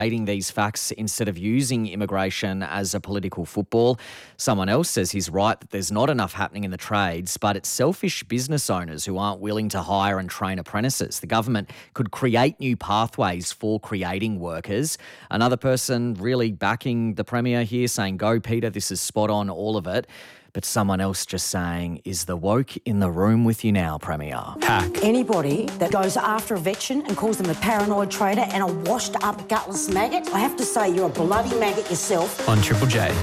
these facts instead of using immigration as a political football. Someone else says he's right that there's not enough happening in the trades, but it's selfish business owners who aren't willing to hire and train apprentices. The government could create new pathways for creating workers. Another person really backing the Premier here, saying, go Peter, this is spot on, all of it. But someone else just saying, is the woke in the room with you now, Premier? Hack. Anybody that goes after a veteran and calls them a paranoid traitor and a washed-up gutless maggot, I have to say you're a bloody maggot yourself. On Triple J.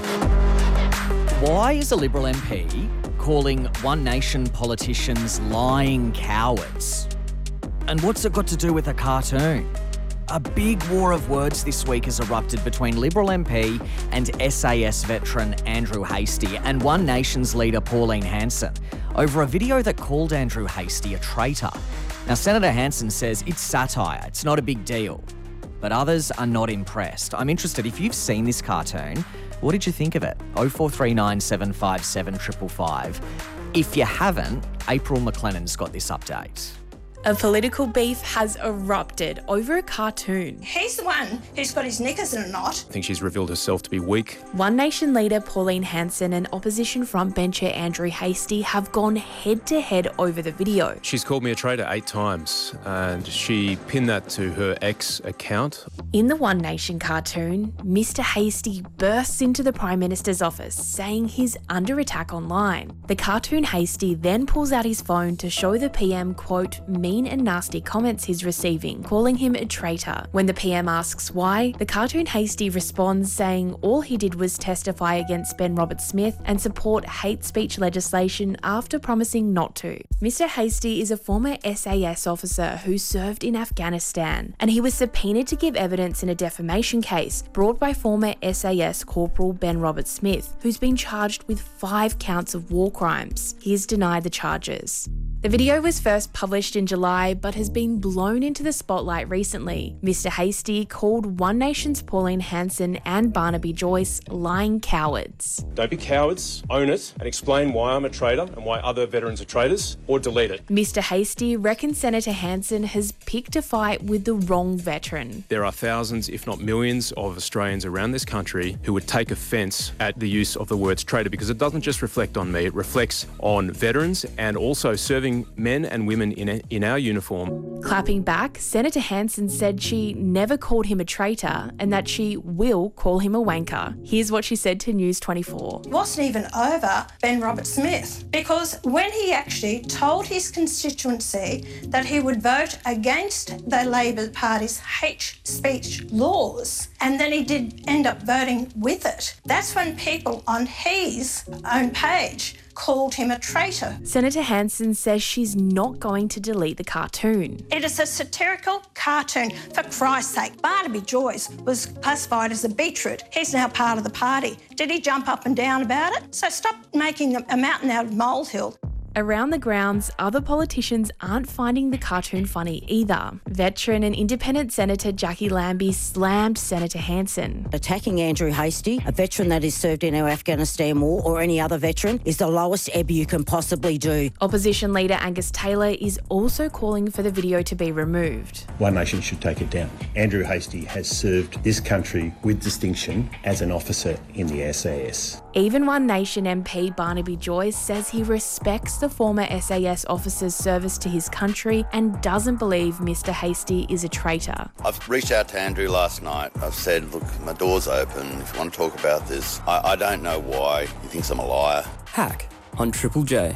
Why is a Liberal MP calling One Nation politicians lying cowards? And what's it got to do with a cartoon? A big war of words this week has erupted between Liberal MP and SAS veteran Andrew Hastie and One Nation's leader Pauline Hanson over a video that called Andrew Hastie a traitor. Now, Senator Hanson says it's satire, it's not a big deal, but others are not impressed. I'm interested, if you've seen this cartoon, what did you think of it? 0439 757 555. If you haven't, April McLennan's got this update. A political beef has erupted over a cartoon. He's the one who's got his knickers in a knot. I think she's revealed herself to be weak. One Nation leader Pauline Hanson and opposition frontbencher Andrew Hastie have gone head-to-head over the video. She's called me a traitor 8 times and she pinned that to her ex account. In the One Nation cartoon, Mr Hastie bursts into the Prime Minister's office saying he's under attack online. The cartoon Hastie then pulls out his phone to show the PM, quote, mean and nasty comments he's receiving, calling him a traitor. When the PM asks why, the cartoon Hastie responds saying all he did was testify against Ben Roberts-Smith and support hate speech legislation after promising not to. Mr Hastie is a former SAS officer who served in Afghanistan, and he was subpoenaed to give evidence in a defamation case brought by former SAS Corporal Ben Roberts-Smith, who's been charged with 5 counts of war crimes. He has denied the charges. The video was first published in July but has been blown into the spotlight recently. Mr Hastie called One Nation's Pauline Hanson and Barnaby Joyce lying cowards. Don't be cowards, own it, and explain why I'm a traitor and why other veterans are traitors, or delete it. Mr Hastie reckons Senator Hanson has picked a fight with the wrong veteran. There are thousands, if not millions, of Australians around this country who would take offence at the use of the words traitor, because it doesn't just reflect on me, it reflects on veterans and also serving men and women in our uniform. Clapping back, Senator Hanson said she never called him a traitor and that she will call him a wanker. Here's what she said to News 24. It wasn't even over Ben Roberts-Smith, because when he actually told his constituency that he would vote against the Labor Party's hate speech laws, and then he did end up voting with it, that's when people on his own page called him a traitor. Senator Hanson says she's not going to delete the cartoon. It is a satirical cartoon, for Christ's sake. Barnaby Joyce was classified as a beetroot. He's now part of the party. Did he jump up and down about it? So stop making a mountain out of molehill. Around the grounds, other politicians aren't finding the cartoon funny either. Veteran and independent Senator Jackie Lambie slammed Senator Hanson. Attacking Andrew Hastie, a veteran that has served in our Afghanistan war, or any other veteran, is the lowest ebb you can possibly do. Opposition leader Angus Taylor is also calling for the video to be removed. One Nation should take it down. Andrew Hastie has served this country with distinction as an officer in the SAS. Even One Nation MP Barnaby Joyce says he respects the former SAS officer's service to his country and doesn't believe Mr Hastie is a traitor. I've reached out to Andrew last night. I've said, look, my door's open. If you want to talk about this, I don't know why he thinks I'm a liar. Hack on Triple J.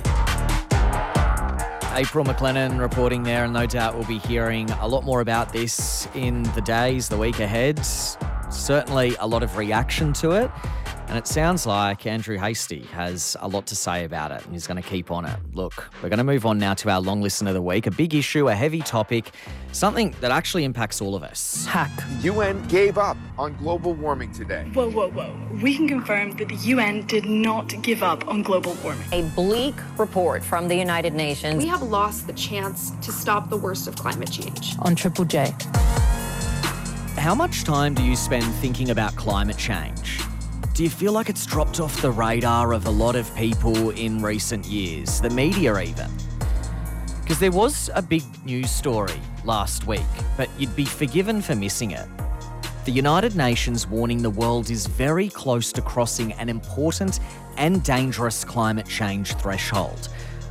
April McLennan reporting there, and no doubt we'll be hearing a lot more about this in the days, the week ahead. Certainly a lot of reaction to it. And it sounds like Andrew Hastie has a lot to say about it and he's going to keep on it. Look, we're going to move on now to our long listen of the week. A big issue, a heavy topic, something that actually impacts all of us. Hack. UN gave up on global warming today. Whoa, whoa, whoa. We can confirm that the UN did not give up on global warming. A bleak report from the United Nations. We have lost the chance to stop the worst of climate change. On Triple J. How much time do you spend thinking about climate change? Do you feel like it's dropped off the radar of a lot of people in recent years, the media even? Because there was a big news story last week, but you'd be forgiven for missing it. The United Nations warning the world is very close to crossing an important and dangerous climate change threshold.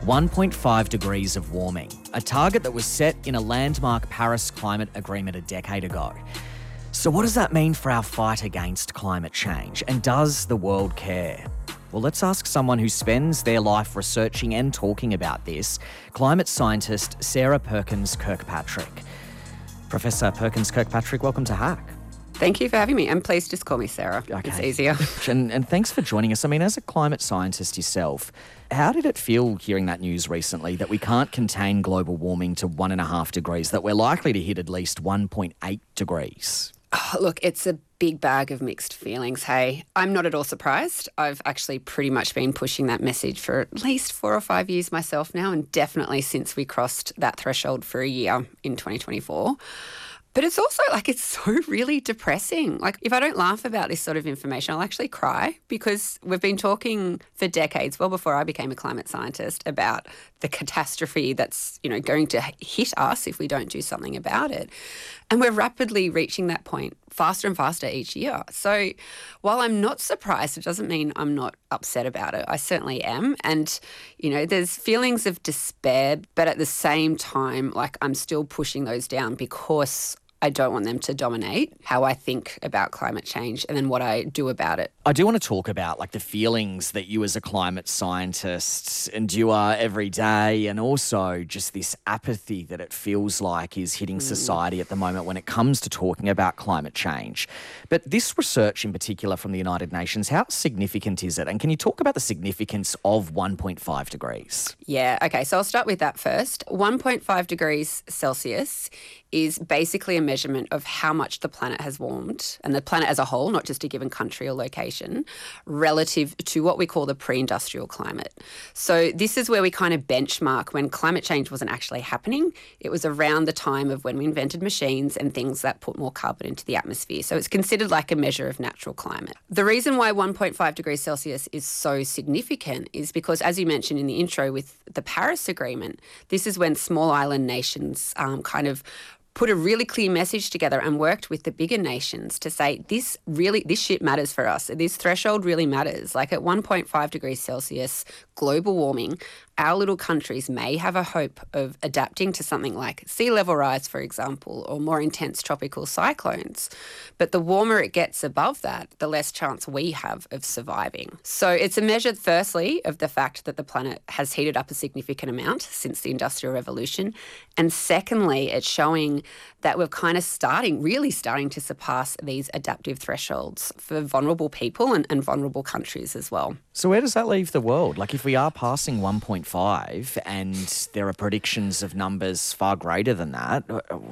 1.5 degrees of warming, a target that was set in a landmark Paris Climate Agreement a decade ago. So what does that mean for our fight against climate change? And does the world care? Well, let's ask someone who spends their life researching and talking about this, climate scientist Sarah Perkins-Kirkpatrick. Professor Perkins-Kirkpatrick, welcome to Hack. Thank you for having me, and please just call me Sarah. Okay. It's easier. And thanks for joining us. I mean, as a climate scientist yourself, how did it feel hearing that news recently that we can't contain global warming to 1.5 degrees, that we're likely to hit at least 1.8 degrees? Oh, look, it's a big bag of mixed feelings, hey. I'm not at all surprised. I've actually pretty much been pushing that message for at least 4 or 5 years myself now, and definitely since we crossed that threshold for a year in 2024. But it's also it's so really depressing. If I don't laugh about this sort of information, I'll actually cry, because we've been talking for decades, well before I became a climate scientist, about the catastrophe that's, going to hit us if we don't do something about it. And we're rapidly reaching that point faster and faster each year. So while I'm not surprised, it doesn't mean I'm not upset about it. I certainly am. And, there's feelings of despair, but at the same time, I'm still pushing those down because I don't want them to dominate how I think about climate change and then what I do about it. I do want to talk about the feelings that you as a climate scientist endure every day, and also just this apathy that it feels like is hitting society at the moment when it comes to talking about climate change. But this research in particular from the United Nations, how significant is it? And can you talk about the significance of 1.5 degrees? Yeah, okay, so I'll start with that first. 1.5 degrees Celsius is basically a measurement of how much the planet has warmed, and the planet as a whole, not just a given country or location, relative to what we call the pre-industrial climate. So this is where we kind of benchmark when climate change wasn't actually happening. It was around the time of when we invented machines and things that put more carbon into the atmosphere. So it's considered like a measure of natural climate. The reason why 1.5 degrees Celsius is so significant is because, as you mentioned in the intro with the Paris Agreement, this is when small island nations kind of put a really clear message together and worked with the bigger nations to say, this shit matters for us. This threshold really matters. At 1.5 degrees Celsius, global warming, our little countries may have a hope of adapting to something like sea level rise, for example, or more intense tropical cyclones. But the warmer it gets above that, the less chance we have of surviving. So it's a measure, firstly, of the fact that the planet has heated up a significant amount since the Industrial Revolution. And secondly, it's showing that we're kind of really starting to surpass these adaptive thresholds for vulnerable people and vulnerable countries as well. So where does that leave the world? If we are passing 1.5 and there are predictions of numbers far greater than that,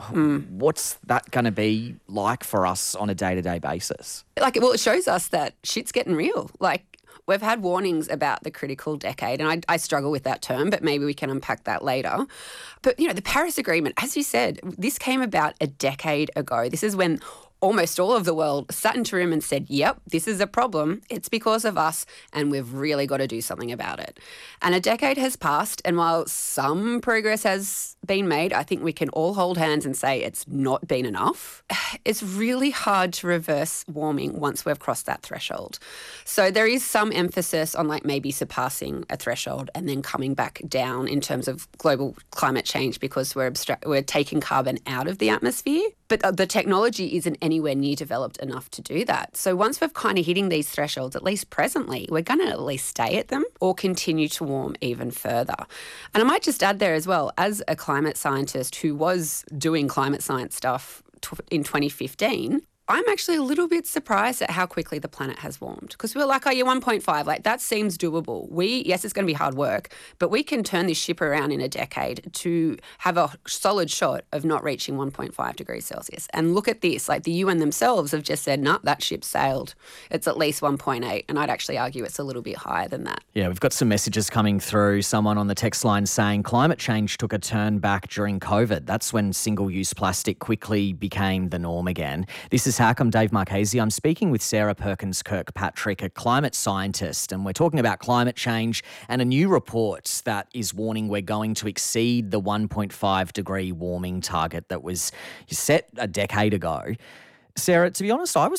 what's that going to be like for us on a day-to-day basis? It shows us that shit's getting real. We've had warnings about the critical decade, and I struggle with that term, but maybe we can unpack that later. But, the Paris Agreement, as you said, this came about a decade ago. This is when almost all of the world sat into a room and said, yep, this is a problem. It's because of us, and we've really got to do something about it. And a decade has passed, and while some progress has been made, I think we can all hold hands and say it's not been enough. It's really hard to reverse warming once we've crossed that threshold. So there is some emphasis on maybe surpassing a threshold and then coming back down in terms of global climate change because we're taking carbon out of the atmosphere. But the technology isn't anywhere near developed enough to do that. So once we're kind of hitting these thresholds, at least presently, we're going to at least stay at them or continue to warm even further. And I might just add there as well, as a climate scientist who was doing climate science stuff in 2015, I'm actually a little bit surprised at how quickly the planet has warmed, because we're like, oh, yeah, 1.5, that seems doable. Yes, it's going to be hard work, but we can turn this ship around in a decade to have a solid shot of not reaching 1.5 degrees Celsius. And look at this, the UN themselves have just said, no, that ship sailed. It's at least 1.8, and I'd actually argue it's a little bit higher than that. Yeah, we've got some messages coming through. Someone on the text line saying climate change took a turn back during COVID. That's when single-use plastic quickly became the norm again. This is Hack. I'm Dave Marchese. I'm speaking with Sarah Perkins-Kirkpatrick, a climate scientist, and we're talking about climate change and a new report that is warning we're going to exceed the 1.5 degree warming target that was set a decade ago. Sarah, to be honest, I was